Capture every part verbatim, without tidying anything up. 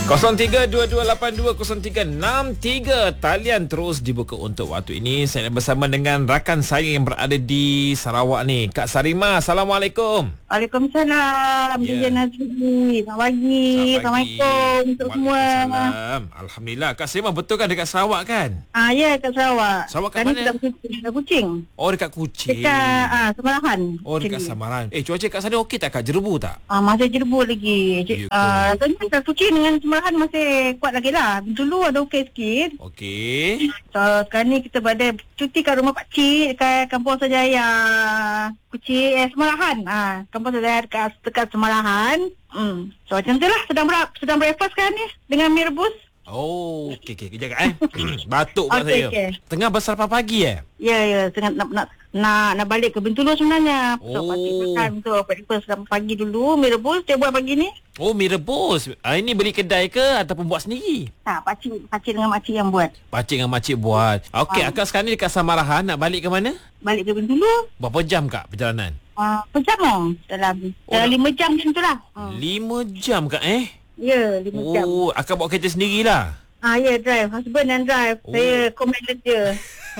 kosong tiga dua dua lapan dua kosong tiga enam tiga. Talian terus dibuka untuk waktu ini. Saya bersama dengan rakan saya yang berada di Sarawak ni, Kak Sarimah. Assalamualaikum. Waalaikumsalam. Ya. Dia Nazri. Selamat pagi. Assalamualaikum untuk semua. Waalaikumsalam. Alhamdulillah. Kak Sarimah betul kan dekat Sarawak kan? Ah ya, kat Sarawak. Sarawak kat Kami mana? dekat Kuching. Dekat Kuching. Oh, dekat Kuching. Dekat ah, Semarahan. Oh, dekat Actually. Samaran. Eh, cuaca kat sana okey tak, Kak? Jerebu tak? Ah, masih jerbur lagi. Ya ke? Ah, uh, dekat Kuching dengan Semarahan masih kuat lagi lah. Dulu ada okey sikit. Okey. So, sekarang ni kita berada cuti kat rumah pakcik dekat Kampung Sejaya. Kuching, eh, Semarahan. Ah, Kampung Sejaya dekat, dekat Semarahan. Hmm. So, macam tu lah. Sedang, ber, sedang breakfast sekarang ni dengan mi rebus. Oh, okey okey. Kejap Kak eh. Batuk pula Okey, saya. okey. Tengah bersarapan pagi eh? Ya, ya. Tengah nak, nak, nak, nak balik ke Bintulu sebenarnya. So, Oh. pakcik makan untuk breakfast pagi dulu. Mi rebus dia buat pagi ni. Oh, mi rebus. Ah, ini beli kedai ke ataupun buat sendiri? Tak, pakcik, pakcik dengan makcik yang buat. Pakcik dengan makcik buat. Okey, Ah. akak sekarang ni dekat Samarahan. Nak balik ke mana? Balik ke Bintulu. Berapa jam Kak perjalanan? Uh, Pejam lah. Dalam, Oh, dalam dah- lima jam macam tu lah. Hmm. Lima jam Kak eh? Ya, lima jam. Oh, akak bawa kereta sendirilah. Ah, ya, drive. Husband yang drive. Oh. Saya komando dia.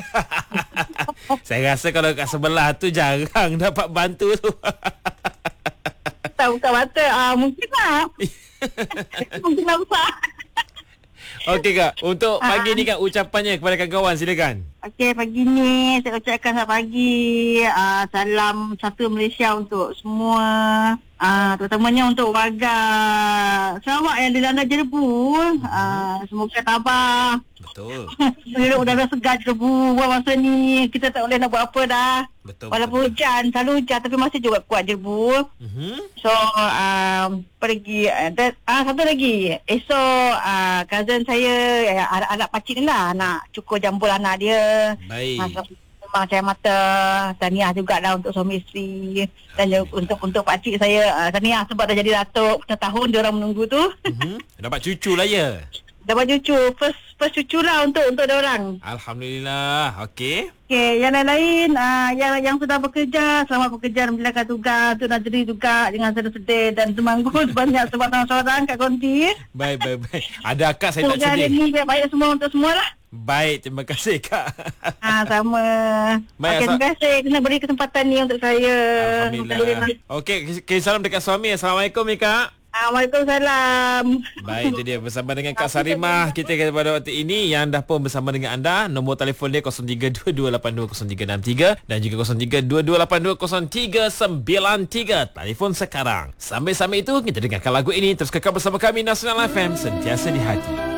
Saya rasa kalau kat sebelah tu jarang dapat bantu tu. Tak buka mata. Ah, mungkin lah. Mungkin lah besar. Okey Kak, untuk Ah. pagi ni Kak ucapannya kepada kawan-kawan silakan. Okey, pagi ni saya ucapkan selamat pagi. Uh, salam satu Malaysia untuk semua. Uh, terutamanya untuk warga Sarawak yang dilanda jerebu. Uh, semoga tabah. Betul. Duduk udara segar jerebu. Buat masa ni kita tak boleh nak buat apa dah. Betul. Walaupun betul. hujan, selalu hujan tapi masih juga kuat jerebu. Mhm. So, um, pergi. Uh, that, uh, satu lagi. Esok uh, cousin saya, uh, anak-anak pakcik ni lah. Nak cukur jambul anak dia. Baik. Masa memang cahaya mata. Tahniah jugalah untuk suami isteri. Dan juga untuk untuk pakcik saya. Uh, tahniah sebab dah jadi datuk. Setahun dia orang menunggu tu. Mhm. Dapat cucu lah ya. Dapat cucu. First first cucu lah untuk untuk dia orang. Alhamdulillah. Okey. Okey, yang lain-lain uh, yang yang sudah bekerja, selamat bekerja dan menjalankan tugas. Untuk Nazri juga dengan sedih-sedih dan semanggut banyak sebab seorang-seorang kat konti. Baik baik baik. Ada akak saya tak Semoga hari sedih. ni baik semua untuk semua lah. Baik, terima kasih Kak. Ah, sama. Baik, Okey, terima kasih kena beri kesempatan ni untuk saya. Alhamdulillah. Okey, kirim salam dekat suami. Assalamualaikum ni Kak. Ah, Waalaikumsalam. Baik, itu dia bersama dengan Kak Sarimah kita pada waktu ini yang dah pun bersama dengan anda. Nombor telefon dia kosong tiga dua dua lapan dua kosong tiga enam tiga dan juga kosong tiga dua dua lapan dua kosong tiga sembilan tiga. Telefon sekarang. Sambil-sambil itu kita dengarkan lagu ini. Terus kekal bersama kami Nasional F M, sentiasa di hati.